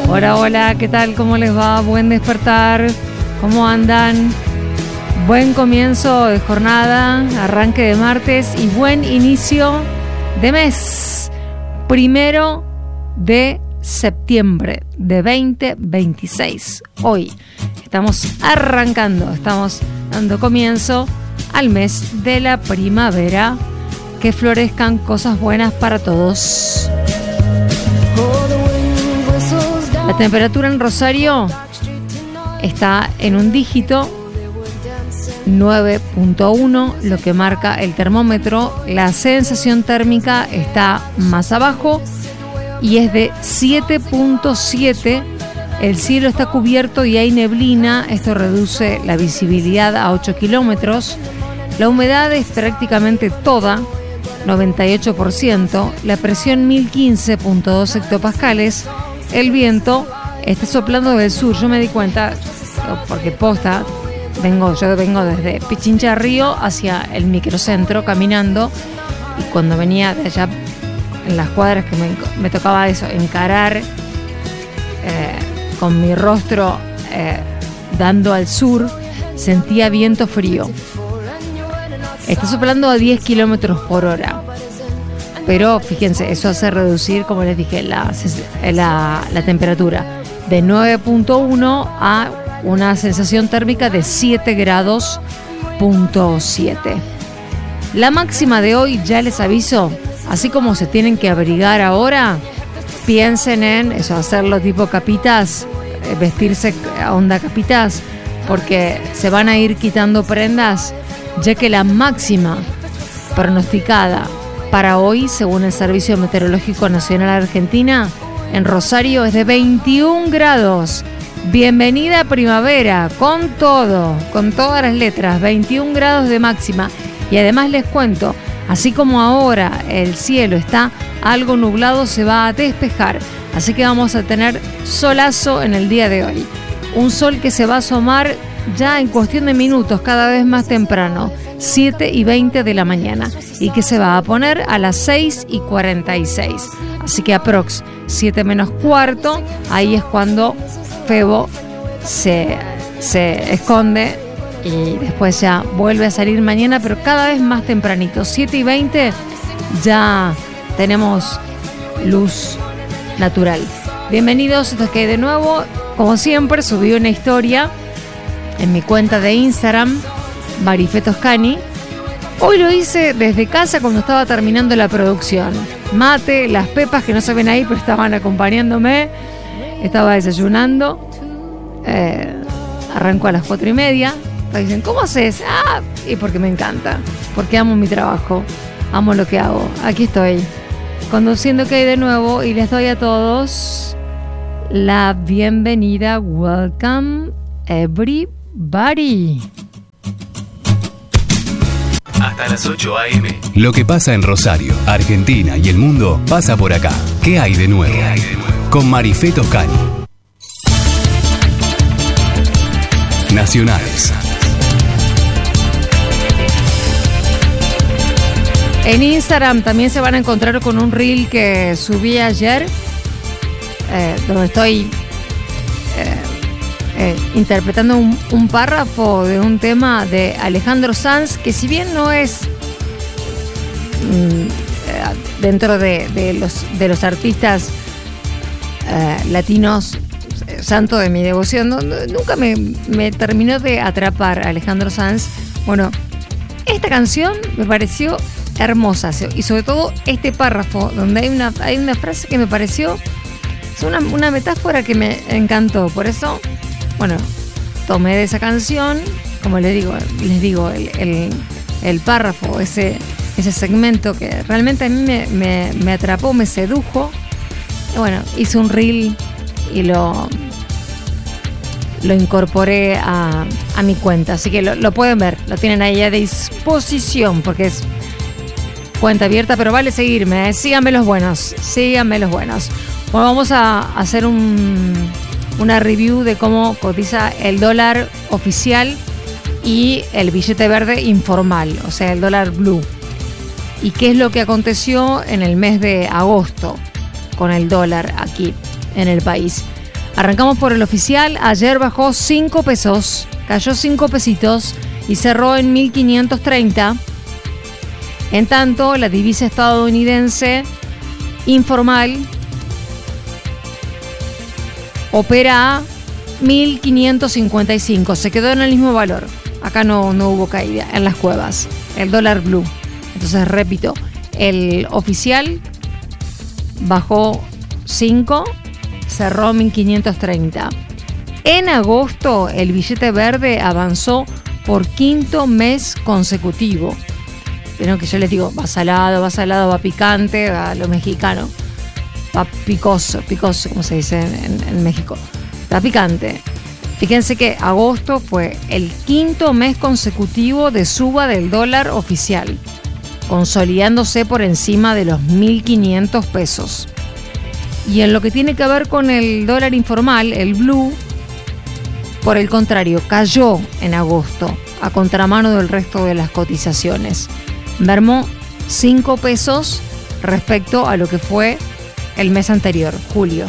Hola, hola, ¿qué tal? ¿Cómo les va? Buen despertar. ¿Cómo andan? Buen comienzo de jornada, arranque de martes y buen inicio de mes. 1 de septiembre de 2026. Hoy estamos arrancando, estamos dando comienzo al mes de la primavera. Que florezcan cosas buenas para todos. La temperatura en Rosario está en un dígito 9.1, lo que marca el termómetro. La sensación térmica está más abajo y es de 7.7. El cielo está cubierto y hay neblina. Esto reduce la visibilidad a 8 kilómetros. La humedad es prácticamente toda, 98%. La presión 1015.2 hectopascales. El viento está soplando del sur. Yo me di cuenta, porque posta, yo vengo desde Pichincha Río hacia el microcentro caminando, y cuando venía de allá en las cuadras que me tocaba eso, encarar con mi rostro dando al sur, sentía viento frío. Está soplando a 10 kilómetros por hora. Pero fíjense, eso hace reducir, como les dije, la temperatura de 9.1 a una sensación térmica de 7 grados .7. La máxima de hoy, ya les aviso, así como se tienen que abrigar ahora, piensen en eso, hacerlo tipo capitas, vestirse a onda capitas, porque se van a ir quitando prendas, ya que la máxima pronosticada para hoy, según el Servicio Meteorológico Nacional Argentina, en Rosario es de 21 grados. Bienvenida primavera, con todo, con todas las letras, 21 grados de máxima. Y además les cuento, así como ahora el cielo está algo nublado, se va a despejar. Así que vamos a tener solazo en el día de hoy. Un sol que se va a asomar ya en cuestión de minutos, cada vez más temprano, 7:20 de la mañana, y que se va a poner a las 6:46. Así que aprox 7 menos cuarto, ahí es cuando Febo se esconde y después ya vuelve a salir mañana, pero cada vez más tempranito. 7:20 ya tenemos luz natural. Bienvenidos, esto es que de nuevo, como siempre, subí una historia en mi cuenta de Instagram, Marifé Toscani. Hoy lo hice desde casa cuando estaba terminando la producción. Mate, las pepas que no se ven ahí, pero estaban acompañándome. Estaba desayunando. Arranco a las 4:30. Me dicen, ¿cómo haces? Y porque me encanta. Porque amo mi trabajo. Amo lo que hago. Aquí estoy, conduciendo que hay de nuevo, y les doy a todos la bienvenida. Welcome everybody. Hasta las 8 a.m. Lo que pasa en Rosario, Argentina y el mundo pasa por acá. ¿Qué hay de nuevo? Con Marifé Toscani. Nacionales. En Instagram también se van a encontrar con un reel que subí ayer, donde estoy interpretando un párrafo de un tema de Alejandro Sanz, que si bien no es dentro de los artistas latinos santo de mi devoción, nunca me terminó de atrapar Alejandro Sanz. Bueno, esta canción me pareció hermosa, y sobre todo este párrafo donde hay una frase que me pareció, es una metáfora que me encantó. Por eso, bueno, tomé de esa canción, como les digo, el párrafo, ese segmento que realmente a mí me atrapó, me sedujo. Y bueno, hice un reel y lo incorporé a mi cuenta, así que lo pueden ver, lo tienen ahí a disposición, porque es cuenta abierta, pero vale seguirme, síganme los buenos. Bueno, vamos a hacer una review de cómo cotiza el dólar oficial y el billete verde informal, o sea, el dólar blue, y qué es lo que aconteció en el mes de agosto con el dólar aquí en el país. Arrancamos por el oficial. Ayer bajó 5 pesos, cayó 5 pesitos y cerró en 1.530. En tanto, la divisa estadounidense informal opera a 1.555. Se quedó en el mismo valor. Acá no hubo caída en las cuevas. El dólar blue. Entonces, repito, el oficial bajó 5, cerró 1.530. En agosto, el billete verde avanzó por quinto mes consecutivo. Pero que yo les digo, va salado, va picante, va lo mexicano. Va picoso, como se dice en México. Va picante. Fíjense que agosto fue el quinto mes consecutivo de suba del dólar oficial, consolidándose por encima de los 1.500 pesos. Y en lo que tiene que ver con el dólar informal, el blue, por el contrario, cayó en agosto, a contramano del resto de las cotizaciones. Mermó 5 pesos respecto a lo que fue el mes anterior, julio.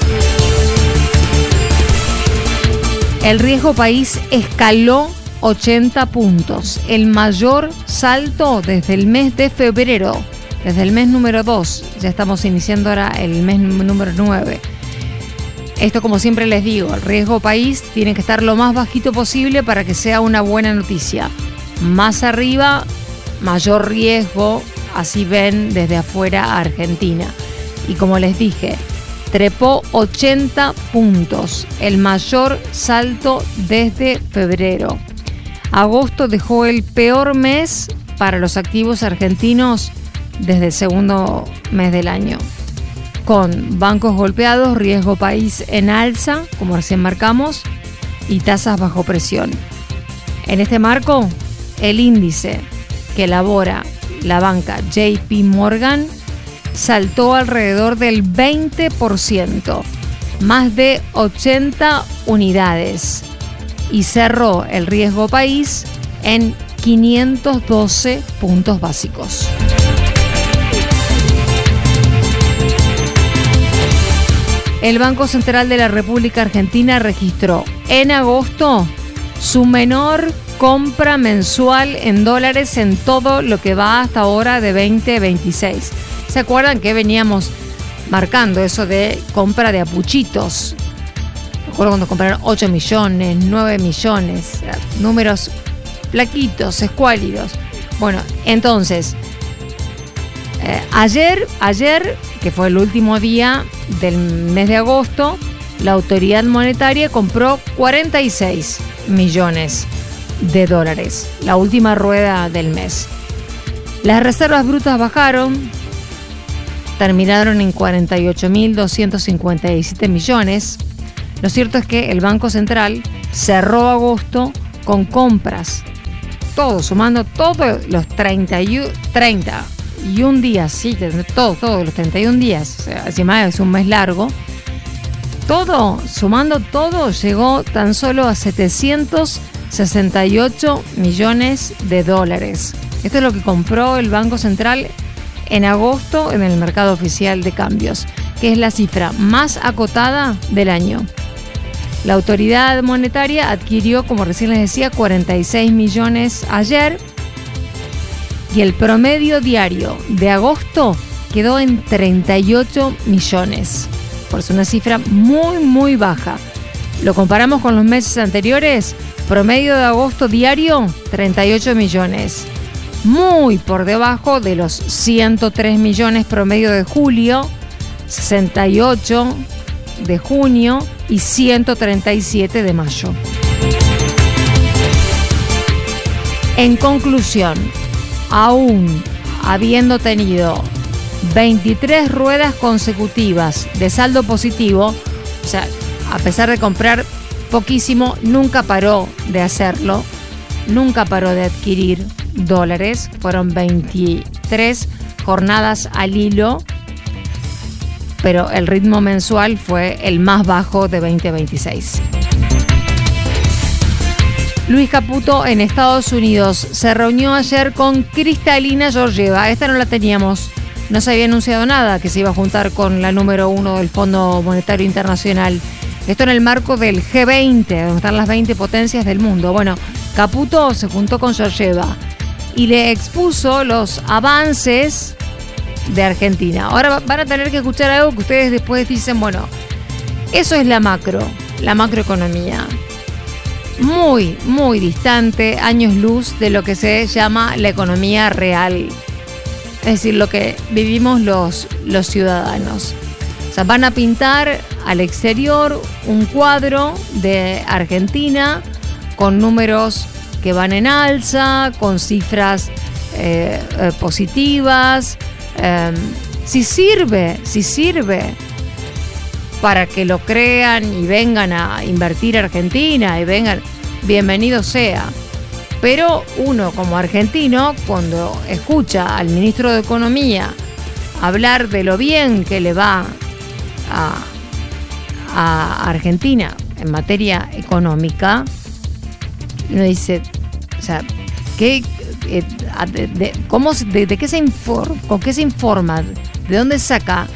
El riesgo país escaló 80 puntos, el mayor salto desde el mes de febrero, desde el mes número 2, ya estamos iniciando ahora el mes número 9. Esto, como siempre les digo, el riesgo país tiene que estar lo más bajito posible para que sea una buena noticia. Más arriba, mayor riesgo, así ven desde afuera a Argentina. Y como les dije, trepó 80 puntos, el mayor salto desde febrero. Agosto dejó el peor mes para los activos argentinos desde el segundo mes del año, con bancos golpeados, riesgo país en alza, como recién marcamos, y tasas bajo presión. En este marco, el índice que elabora la banca JP Morgan saltó alrededor del 20%, más de 80 unidades, y cerró el riesgo país en 512 puntos básicos. El Banco Central de la República Argentina registró en agosto su menor compra mensual en dólares en todo lo que va hasta ahora de 2026. ¿Se acuerdan que veníamos marcando eso de compra de apuchitos? Recuerdo cuando compraron 8 millones, 9 millones, números flaquitos, escuálidos. Bueno, entonces, ayer, que fue el último día del mes de agosto, la autoridad monetaria compró 46 millones de dólares, la última rueda del mes. Las reservas brutas bajaron, terminaron en 48.257 millones. Lo cierto es que el Banco Central cerró agosto con compras, sumando todos los 31 días, sí, todos los 31 días, o sea, encima es un mes largo. Sumando todo, llegó tan solo a 768 millones de dólares. Esto es lo que compró el Banco Central en agosto en el mercado oficial de cambios, que es la cifra más acotada del año. La autoridad monetaria adquirió, como recién les decía, 46 millones ayer, y el promedio diario de agosto quedó en 38 millones. Por eso una cifra muy, muy baja. Lo comparamos con los meses anteriores, promedio de agosto diario, 38 millones. Muy por debajo de los 103 millones promedio de julio, 68 de junio y 137 de mayo. En conclusión, aún habiendo tenido 23 ruedas consecutivas de saldo positivo, o sea, a pesar de comprar poquísimo, nunca paró de hacerlo, nunca paró de adquirir dólares. Fueron 23 jornadas al hilo, pero el ritmo mensual fue el más bajo de 2026. Luis Caputo en Estados Unidos se reunió ayer con Kristalina Georgieva. Esta no la teníamos, no se había anunciado nada que se iba a juntar con la número 1 del Fondo Monetario Internacional. Esto en el marco del G20, donde están las 20 potencias del mundo. Bueno, Caputo se juntó con Georgieva y le expuso los avances de Argentina. Ahora van a tener que escuchar algo que ustedes después dicen, bueno, eso es la macroeconomía. Muy, muy distante, años luz de lo que se llama la economía real. Es decir, lo que vivimos los ciudadanos. O sea, van a pintar al exterior un cuadro de Argentina con números que van en alza, con cifras positivas. Si sirve para que lo crean y vengan a invertir a Argentina y vengan, bienvenido sea. Pero uno como argentino, cuando escucha al ministro de Economía hablar de lo bien que le va a Argentina en materia económica, uno dice, o sea, ¿de qué se informa? ¿Con qué se informa? ¿De dónde saca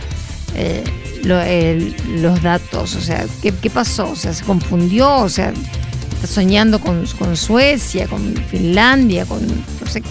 los datos? O sea, ¿qué pasó? O sea, ¿se confundió? O sea, está soñando con Suecia, con Finlandia, con no sé.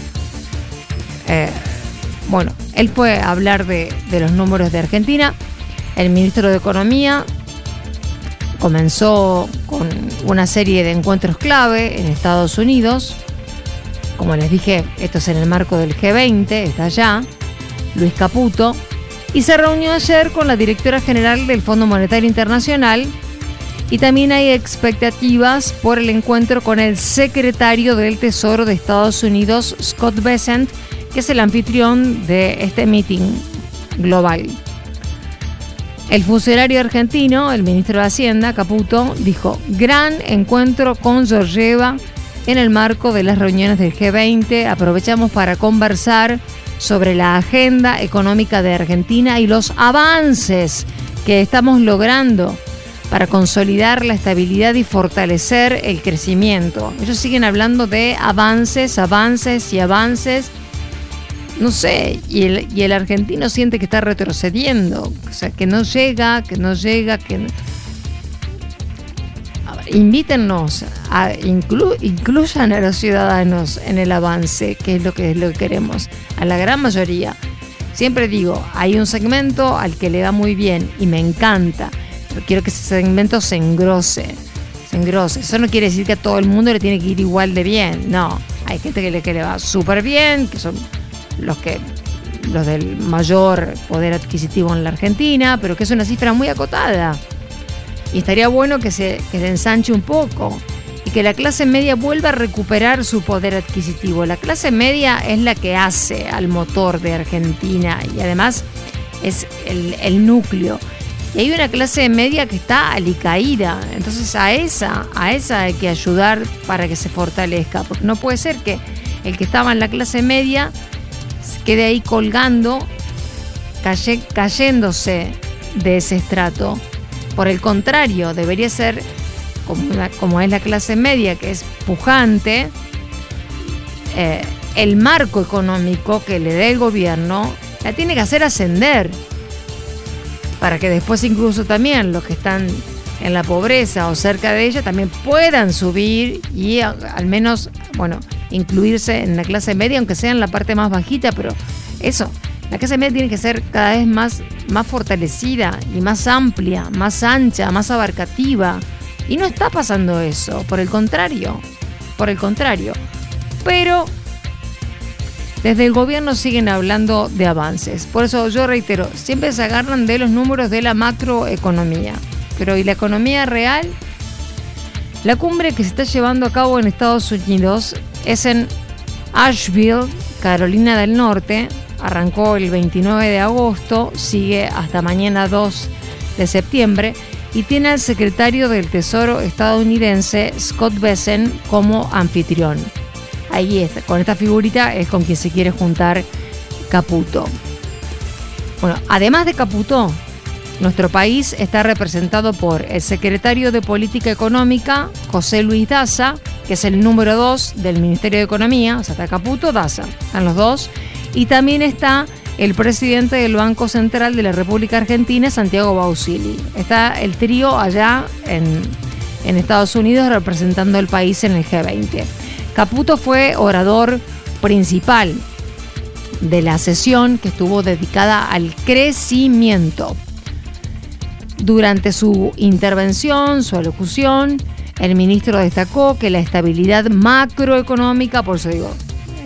Bueno, él fue a hablar de los números de Argentina. El ministro de Economía comenzó con una serie de encuentros clave en Estados Unidos. Como les dije, esto es en el marco del G20, está allá, Luis Caputo, y se reunió ayer con la directora general del Fondo Monetario Internacional, y también hay expectativas por el encuentro con el secretario del Tesoro de Estados Unidos, Scott Bessent, que es el anfitrión de este meeting global. El funcionario argentino, el ministro de Hacienda, Caputo, dijo: gran encuentro con Georgieva en el marco de las reuniones del G20. Aprovechamos para conversar sobre la agenda económica de Argentina y los avances que estamos logrando para consolidar la estabilidad y fortalecer el crecimiento. Ellos siguen hablando de avances. No sé, y el argentino siente que está retrocediendo, o sea, que no llega. Invítennos, incluyan a los ciudadanos en el avance, que es lo que queremos, a la gran mayoría. Siempre digo, hay un segmento al que le va muy bien y me encanta, pero quiero que ese segmento se engrose. Eso no quiere decir que a todo el mundo le tiene que ir igual de bien, no. Hay gente que le va súper bien, que son los del mayor poder adquisitivo en la Argentina, pero que es una cifra muy acotada. Y estaría bueno que se ensanche un poco y que la clase media vuelva a recuperar su poder adquisitivo. La clase media es la que hace al motor de Argentina y además es el núcleo. Y hay una clase media que está alicaída. Entonces a esa hay que ayudar para que se fortalezca. Porque no puede ser que el que estaba en la clase media se quede ahí colgando, cayéndose de ese estrato. Por el contrario, debería ser como es la clase media, que es pujante, el marco económico que le dé el gobierno la tiene que hacer ascender, para que después incluso también los que están en la pobreza o cerca de ella también puedan subir y al menos, bueno, incluirse en la clase media, aunque sea en la parte más bajita, pero eso. La clase media tiene que ser cada vez más fortalecida y más amplia, más ancha, más abarcativa. Y no está pasando eso, por el contrario. Pero desde el gobierno siguen hablando de avances. Por eso yo reitero, siempre se agarran de los números de la macroeconomía. Pero ¿y la economía real? La cumbre que se está llevando a cabo en Estados Unidos es en Asheville, Carolina del Norte. Arrancó el 29 de agosto, sigue hasta mañana 2 de septiembre y tiene al secretario del Tesoro estadounidense Scott Bessent como anfitrión. Ahí está, con esta figurita es con quien se quiere juntar Caputo. Bueno, además de Caputo, nuestro país está representado por el secretario de Política Económica, José Luis Daza, que es el número 2 del Ministerio de Economía. O sea, está Caputo, Daza, están los dos. Y también está el presidente del Banco Central de la República Argentina, Santiago Bausili. Está el trío allá en Estados Unidos representando al país en el G20. Caputo fue orador principal de la sesión, que estuvo dedicada al crecimiento. Durante su intervención, su alocución, el ministro destacó que la estabilidad macroeconómica, por eso digo,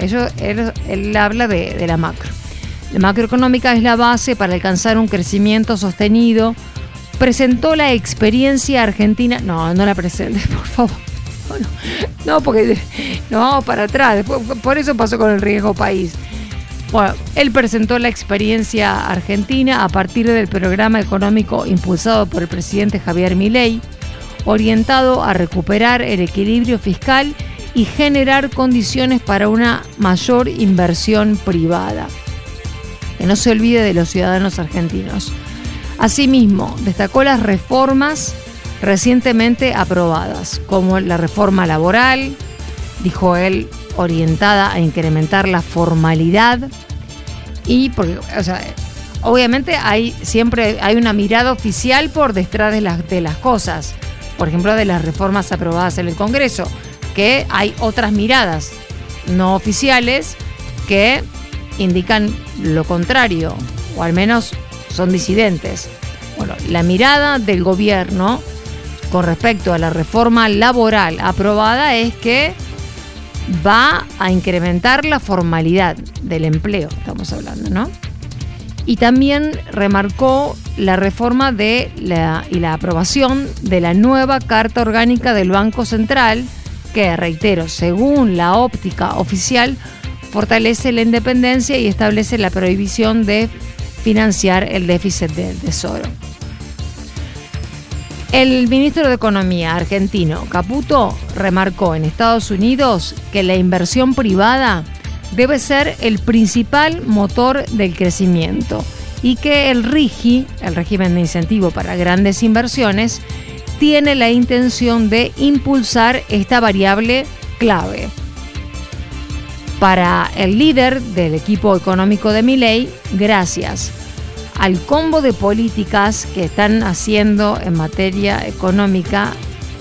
él habla de la macro. La macroeconómica es la base para alcanzar un crecimiento sostenido. Presentó la experiencia argentina. No la presentes, por favor. No, porque nos vamos para atrás. Por eso pasó con el riesgo país. Bueno, él presentó la experiencia argentina a partir del programa económico impulsado por el presidente Javier Milei, orientado a recuperar el equilibrio fiscal y generar condiciones para una mayor inversión privada. Que no se olvide de los ciudadanos argentinos. Asimismo, destacó las reformas recientemente aprobadas, como la reforma laboral, dijo él, orientada a incrementar la formalidad y porque, obviamente siempre hay una mirada oficial por detrás de las cosas, por ejemplo, de las reformas aprobadas en el Congreso, que hay otras miradas no oficiales que indican lo contrario, o al menos son disidentes. Bueno, la mirada del gobierno con respecto a la reforma laboral aprobada es que va a incrementar la formalidad del empleo, estamos hablando, ¿no? Y también remarcó la reforma y la aprobación de la nueva Carta Orgánica del Banco Central, que, reitero, según la óptica oficial, fortalece la independencia y establece la prohibición de financiar el déficit del Tesoro. El ministro de Economía argentino, Caputo, remarcó en Estados Unidos que la inversión privada debe ser el principal motor del crecimiento y que el RIGI, el régimen de incentivo para grandes inversiones, tiene la intención de impulsar esta variable clave. Para el líder del equipo económico de Milei, gracias al combo de políticas que están haciendo en materia económica,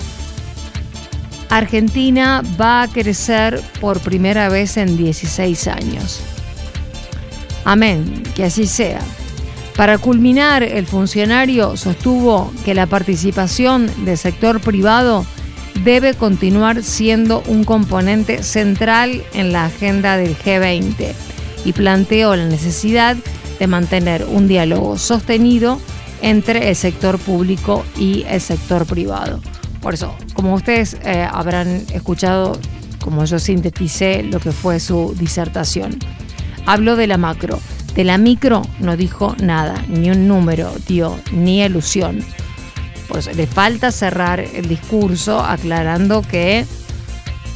Argentina va a crecer por primera vez en 16 años. Amén, que así sea. Para culminar, el funcionario sostuvo que la participación del sector privado debe continuar siendo un componente central en la agenda del G20 y planteó la necesidad de mantener un diálogo sostenido entre el sector público y el sector privado. Por eso, como ustedes habrán escuchado, como yo sinteticé lo que fue su disertación, habló de la macro. De la micro no dijo nada, ni un número dio, ni ilusión. Por eso le falta cerrar el discurso aclarando que